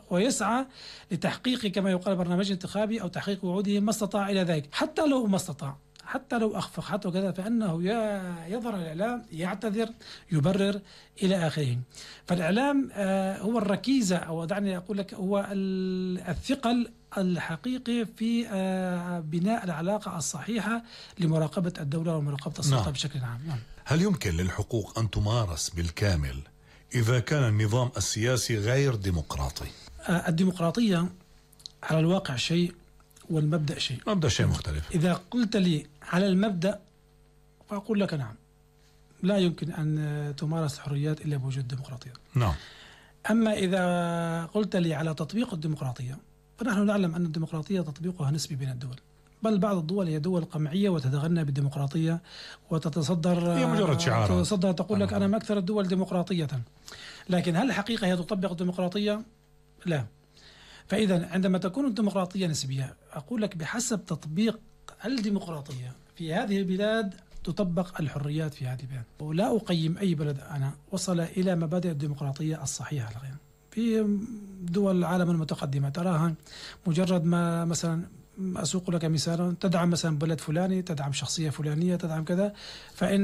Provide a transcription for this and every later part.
ويسعى لتحقيق كما يقال برنامج انتخابي أو تحقيق وعوده ما استطاع إلى ذلك، حتى لو ما استطاع، حتى لو أخفق، حتى كذا، فإنه يظهر الإعلام، يعتذر، يبرر إلى آخره. فالإعلام هو الركيزة، أو دعني أقول لك هو الثقل الحقيقي في بناء العلاقة الصحيحة لمراقبة الدولة ومراقبة السلطة بشكل عام. هل يمكن للحقوق أن تمارس بالكامل إذا كان النظام السياسي غير ديمقراطي؟ الديمقراطية على الواقع شيء والمبدأ شيء. مبدأ شيء مختلف. إذا قلت لي على المبدأ فأقول لك نعم، لا يمكن أن تمارس الحريات إلا بوجود ديمقراطية. نعم. أما إذا قلت لي على تطبيق الديمقراطية فنحن نعلم أن الديمقراطية تطبيقها نسبي بين الدول، بل بعض الدول هي دول قمعية وتتغنى بالديمقراطية وتتصدر، هي مجرد شعارات، تتصدر تقول لك أنا من أكثر الدول ديمقراطية، لكن هل الحقيقة هي تطبق الديمقراطية؟ لا. فإذا عندما تكون الديمقراطية نسبية، أقول لك بحسب تطبيق الديمقراطية في هذه البلاد تطبق الحريات في هذه البلاد. ولا أقيم أي بلد أنا وصل إلى مبادئ الديمقراطية الصحيحة الغير. في دول العالم المتقدمة تراها مجرد ما مثلا أسوق لك مثالا، تدعم مثلا بلد فلاني، تدعم شخصية فلانية، تدعم كذا، فإن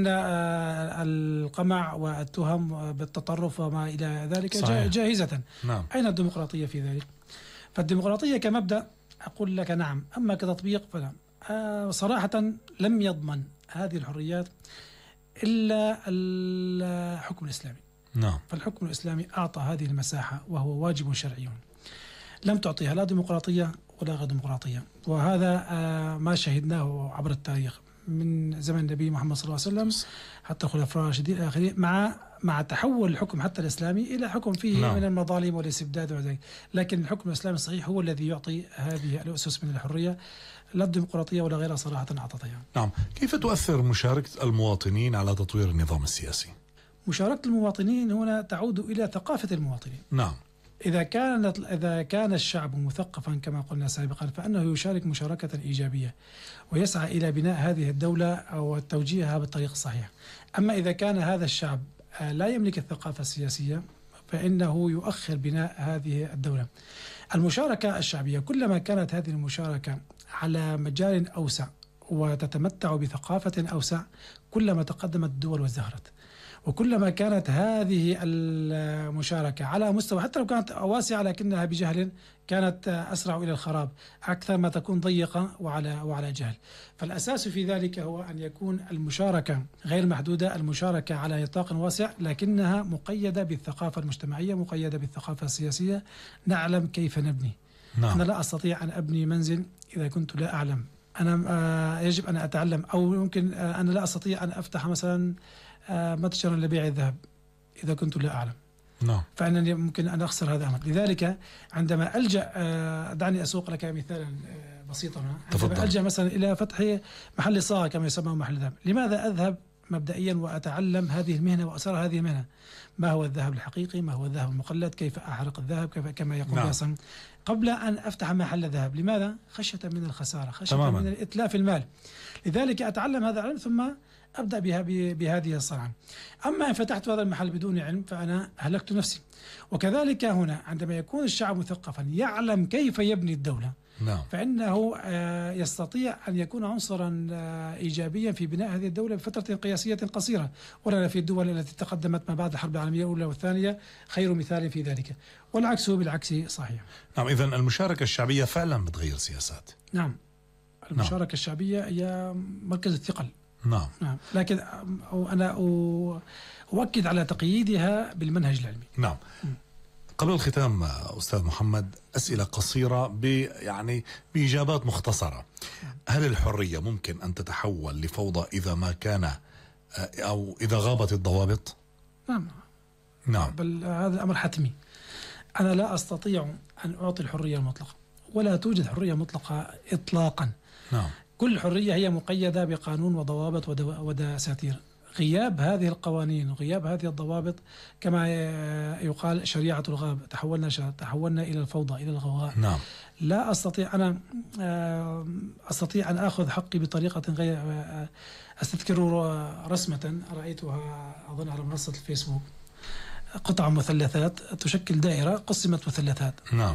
القمع والتهم بالتطرف وما إلى ذلك جاهزة. نعم. أين الديمقراطية في ذلك؟ فالديمقراطية كمبدأ أقول لك نعم، أما كتطبيق فلا. صراحة لم يضمن هذه الحريات إلا الحكم الإسلامي. نعم. فالحكم الإسلامي أعطى هذه المساحة وهو واجب شرعي، لم تعطيها لا ديمقراطية ولا غير ديمقراطية. وهذا ما شهدناه عبر التاريخ من زمن النبي محمد صلى الله عليه وسلم حتى الخلفاء الراشدين إلى آخره، مع تحول الحكم حتى الإسلامي إلى حكم فيه من المظالم والاستبداد وذلك. لكن الحكم الإسلامي الصحيح هو الذي يعطي هذه الأسس من الحرية، لا الديمقراطية ولا غيرها صراحة أعطتها. نعم. كيف تؤثر مشاركة المواطنين على تطوير النظام السياسي؟ مشاركة المواطنين هنا تعود إلى ثقافة المواطنين. نعم. إذا كان الشعب مثقفا كما قلنا سابقا فإنه يشارك مشاركة إيجابية ويسعى إلى بناء هذه الدولة أو توجيهها بالطريق الصحيح. أما إذا كان هذا الشعب لا يملك الثقافة السياسية فإنه يؤخر بناء هذه الدولة. المشاركة الشعبية كلما كانت هذه المشاركة على مجال أوسع وتتمتع بثقافة أوسع كلما تقدمت الدول وازدهرت. وكلما كانت هذه المشاركة على مستوى حتى لو كانت واسعة لكنها بجهل كانت أسرع إلى الخراب أكثر ما تكون ضيقة وعلى جهل. فالأساس في ذلك هو أن يكون المشاركة غير محدودة، المشاركة على نطاق واسع لكنها مقيدة بالثقافة المجتمعية، مقيدة بالثقافة السياسية. نعلم كيف نبني. نعم. أنا لا أستطيع أن أبني منزل إذا كنت لا أعلم. أنا يجب أن أتعلم، أو يمكن أنا لا أستطيع أن أفتح مثلا متجرا لبيع الذهب إذا كنت لا أعلم. نعم. فإنني ممكن أن أخسر هذا الأمر. لذلك عندما ألجأ، دعني أسوق لك مثالا بسيطا، عندما ألجأ مثلا إلى فتح محل صاغة كما يسمى محل ذهب، لماذا أذهب مبدئيا وأتعلم هذه المهنة وأسرار هذه المهنة؟ ما هو الذهب الحقيقي؟ ما هو الذهب المقلد؟ كيف أحرق الذهب؟ كما يقول ياسن قبل أن أفتح محل ذهب. لماذا؟ خشية من الخسارة، خشية من إتلاف المال. لذلك أتعلم هذا العلم ثم أبدأ بهذه الصنعة. أما إن فتحت هذا المحل بدون علم فأنا أهلكت نفسي. وكذلك هنا عندما يكون الشعب مثقفا يعلم كيف يبني الدولة، نعم. فإنه يستطيع أن يكون عنصرا إيجابيا في بناء هذه الدولة بفترة قياسية قصيرة. ولنا في الدول التي تقدمت ما بعد الحرب العالمية الأولى والثانية خير مثال في ذلك، والعكس هو بالعكس صحيح. نعم. إذن المشاركة الشعبية فعلا بتغير سياسات. نعم. المشاركة الشعبية هي مركز الثقل. نعم. نعم. لكن أنا أؤكد على تقييدها بالمنهج العلمي. نعم. قبل الختام أستاذ محمد، أسئلة قصيرة بإجابات مختصرة. هل الحرية ممكن أن تتحول لفوضى إذا ما كان أو إذا غابت الضوابط؟ نعم. نعم. بل هذا أمر حتمي. أنا لا أستطيع أن أعطي الحرية المطلقة، ولا توجد حرية مطلقة إطلاقا. نعم. كل حرية هي مقيدة بقانون وضوابط ودساتير. غياب هذه القوانين وغياب هذه الضوابط كما يقال شريعة الغاب، تحولنا إلى الفوضى، إلى الغوغاء. نعم. لا أستطيع أنا أستطيع أن أخذ حقي بطريقة غير. أستذكر رسمة رأيتها أظن على منصة الفيسبوك، قطع مثلثات تشكل دائرة قسمت مثلثات. نعم.